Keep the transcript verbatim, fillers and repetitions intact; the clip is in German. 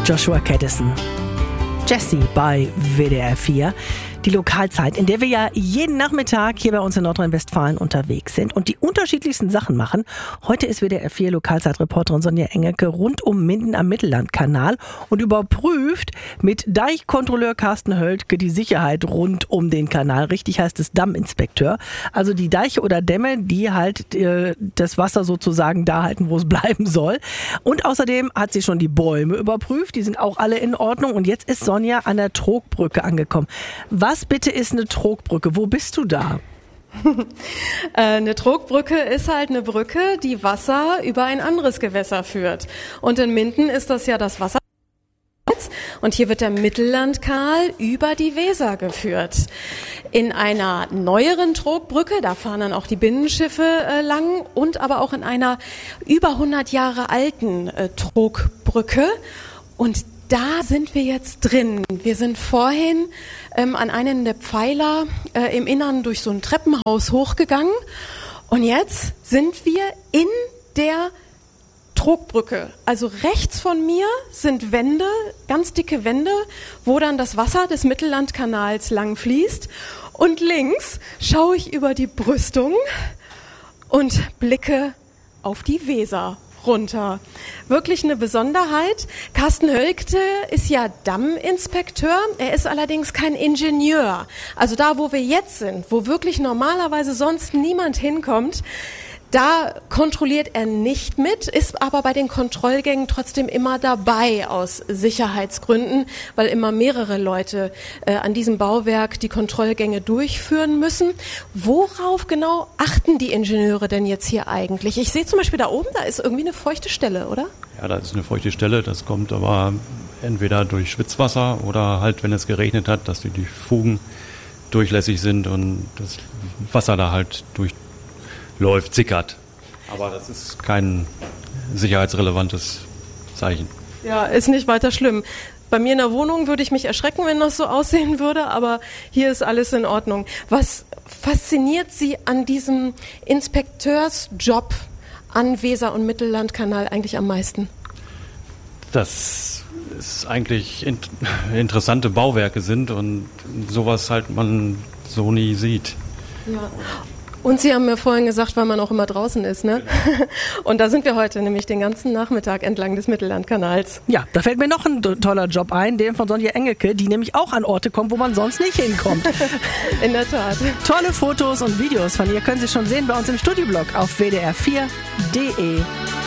Joshua Caddison. Jessie bei W D R vier. Die Lokalzeit, in der wir ja jeden Nachmittag hier bei uns in Nordrhein-Westfalen unterwegs sind und die unterschiedlichsten Sachen machen. Heute ist W D R vier Lokalzeitreporterin Sonja Engelke rund um Minden am Mittellandkanal und überprüft mit Deichkontrolleur Carsten Höltke die Sicherheit rund um den Kanal. Richtig heißt es Damminspekteur. Also die Deiche oder Dämme, die halt äh, das Wasser sozusagen da halten, wo es bleiben soll. Und außerdem hat sie schon die Bäume überprüft. Die sind auch alle in Ordnung. Und jetzt ist Sonja an der Trogbrücke angekommen. Was bitte ist eine Trogbrücke? Wo bist du da? Eine Trogbrücke ist halt eine Brücke, die Wasser über ein anderes Gewässer führt. Und in Minden ist das ja das Wasser. Und hier wird der Mittellandkanal über die Weser geführt. In einer neueren Trogbrücke, da fahren dann auch die Binnenschiffe äh, lang, und aber auch in einer über hundert Jahre alten äh, Trogbrücke. Und da sind wir jetzt drin. Wir sind vorhin ähm, an einen der Pfeiler äh, im Innern durch so ein Treppenhaus hochgegangen. Und jetzt sind wir in der Trogbrücke. Also rechts von mir sind Wände, ganz dicke Wände, wo dann das Wasser des Mittellandkanals lang fließt. Und links schaue ich über die Brüstung und blicke auf die Weser runter. Wirklich eine Besonderheit. Carsten Höltke ist ja Damminspekteur. Er ist allerdings kein Ingenieur. Also da, wo wir jetzt sind, wo wirklich normalerweise sonst niemand hinkommt, da kontrolliert er nicht mit, ist aber bei den Kontrollgängen trotzdem immer dabei aus Sicherheitsgründen, weil immer mehrere Leute äh, an diesem Bauwerk die Kontrollgänge durchführen müssen. Worauf genau achten die Ingenieure denn jetzt hier eigentlich? Ich sehe zum Beispiel da oben, da ist irgendwie eine feuchte Stelle, oder? Ja, da ist eine feuchte Stelle, das kommt aber entweder durch Schwitzwasser oder halt, wenn es geregnet hat, dass die, die Fugen durchlässig sind und das Wasser da halt durch läuft, sickert. Aber das ist kein sicherheitsrelevantes Zeichen. Ja, ist nicht weiter schlimm. Bei mir in der Wohnung würde ich mich erschrecken, wenn das so aussehen würde, aber hier ist alles in Ordnung. Was fasziniert Sie an diesem Inspekteursjob an Weser- und Mittellandkanal eigentlich am meisten? Dass es eigentlich in, interessante Bauwerke sind und sowas halt man so nie sieht. Ja. Und Sie haben mir vorhin gesagt, weil man auch immer draußen ist, ne? Genau. Und da sind wir heute nämlich den ganzen Nachmittag entlang des Mittellandkanals. Ja, da fällt mir noch ein toller Job ein, der von Sonja Engelke, die nämlich auch an Orte kommt, wo man sonst nicht hinkommt. In der Tat. Tolle Fotos und Videos von ihr können Sie schon sehen bei uns im Studioblog auf w d r vier punkt d e.